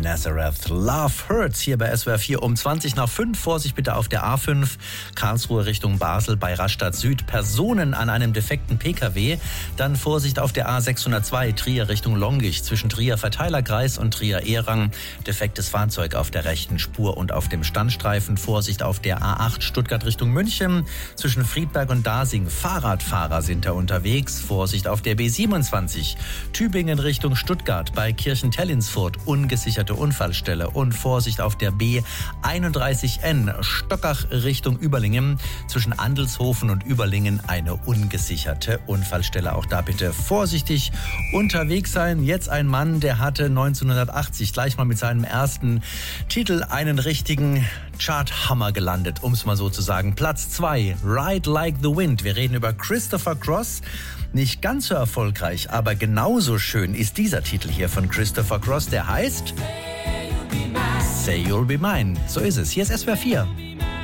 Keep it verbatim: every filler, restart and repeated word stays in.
Nazareth. Love Hurts hier bei S W R vier um zwanzig nach fünf. Vorsicht bitte auf der A fünf, Karlsruhe Richtung Basel bei Rastatt Süd. Personen an einem defekten P K W. Dann Vorsicht auf der A sechshundertzwei, Trier Richtung Longich. Zwischen Trier Verteilerkreis und Trier Ehrang. Defektes Fahrzeug auf der rechten Spur und auf dem Standstreifen. Vorsicht auf der A acht, Stuttgart Richtung München. Zwischen Friedberg und Dasing. Fahrradfahrer sind da unterwegs. Vorsicht auf der B siebenundzwanzig, Tübingen Richtung Stuttgart bei Kirchentell-Insfurt. Ungesicherte Unfallstelle. Und Vorsicht auf der B einunddreißig N, Stockach Richtung Überlingen. Zwischen Andelshofen und Überlingen eine ungesicherte Unfallstelle. Auch da bitte vorsichtig unterwegs sein. Jetzt ein Mann, der hatte neunzehnhundertachtzig gleich mal mit seinem ersten Titel einen richtigen Charthammer gelandet, um es mal so zu sagen. Platz zwei, Ride Like the Wind. Wir reden über Christopher Cross. Nicht ganz so erfolgreich, aber genauso schön ist dieser Titel hier von Christopher Cross, der heißt Say You'll Be Mine. So ist es. Hier ist S W R vier.